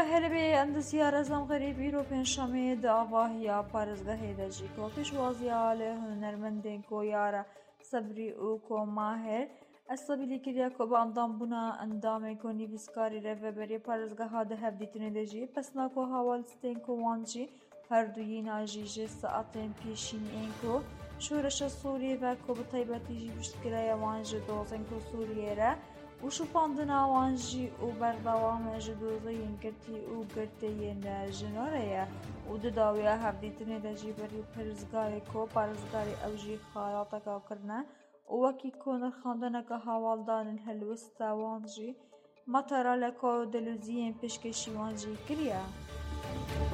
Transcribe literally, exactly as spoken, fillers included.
هەرێ ئەندەزیە ڕێزام غەریبی ڕۆ پێنجشەمێ داڤاهیا پارێزگەهێ دەژی کۆ پێشوازیە لێ هونەرمەندێن کۆ یارە سەبری و کۆ ماهر ئەسەبیلی کردیا کۆ بە ئەندامبوونا ئەندامێن کۆ نیڤیسکاری ڕێڤەبەریە پارێزگەها دە هەڤدیتنێ دەژی پەسنا کۆ هاوڵستێن کۆ وانجی هەردوویی ناژیژێ سەعاتێن پێشینئێن کۆ شۆرەشە سووریێڤە کۆ بە تایبەتیژی پشتگرایە وانژە دۆزێن کۆ سووریێرە و شوپاندنا وانژی و بەردەوامە ji dozeyên girtî û girtiyên de jinoreye û di dawiya hevdîtinê de jî berî pirzgayê ko parêzgarê ew jî xalateka kirine û wekî ku nirxandineka hawaldanên helwesta wan jî materyaleka dilûziyên pêşkêşî wan jî kiriye.